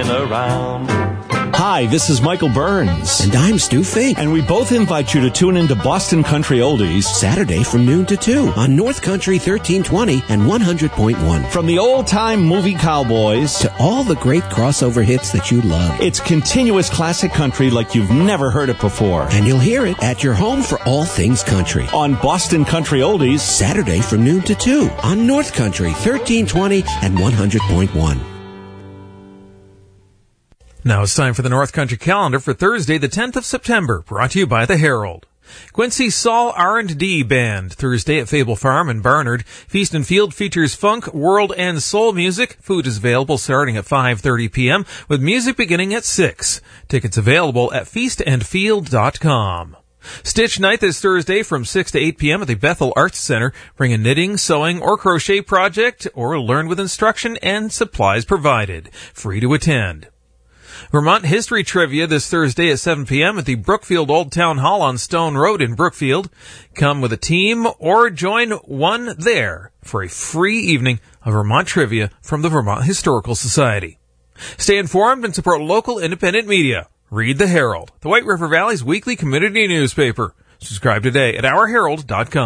turn around. Hi, this is Michael Burns. And I'm Stu Fink. And we both invite you to tune into Boston Country Oldies Saturday from noon to 2 on North Country 1320 and 100.1. From the old-time movie cowboys to all the great crossover hits that you love. It's continuous classic country like you've never heard it before. And you'll hear it at your home for all things country. On Boston Country Oldies Saturday from noon to 2 on North Country 1320 and 100.1. Now it's time for the North Country calendar for Thursday, the 10th of September, brought to you by the Herald. Quincy Saul R&D Band, Thursday at Fable Farm in Barnard. Feast and Field features funk, world, and soul music. Food is available starting at 5:30 p.m., with music beginning at 6. Tickets available at feastandfield.com. Stitch Night this Thursday from 6 to 8 p.m. at the Bethel Arts Center. Bring a knitting, sewing, or crochet project, or learn with instruction and supplies provided. Free to attend. Vermont History Trivia this Thursday at 7 p.m. at the Brookfield Old Town Hall on Stone Road in Brookfield. Come with a team or join one there for a free evening of Vermont trivia from the Vermont Historical Society. Stay informed and support local independent media. Read the Herald, the White River Valley's weekly community newspaper. Subscribe today at ourherald.com.